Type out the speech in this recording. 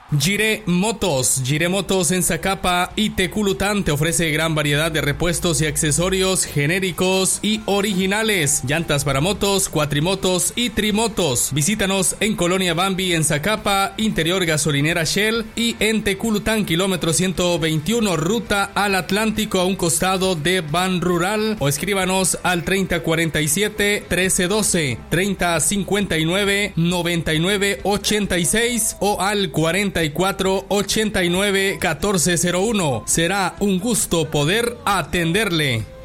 Jiré Motos en Zacapa y Teculután te ofrece gran variedad de repuestos y accesorios genéricos y originales, llantas para motos, cuatrimotos y trimotos. Visítanos en Colonia Bambi en Zacapa, Interior Gasolinera Shell, y en Teculután, kilómetro 121, ruta al Atlántico, a un costado de Ban Rural, o escríbanos al 3047-1312, 3059-9986 o al 4489-1401. Será un gusto poder atenderle.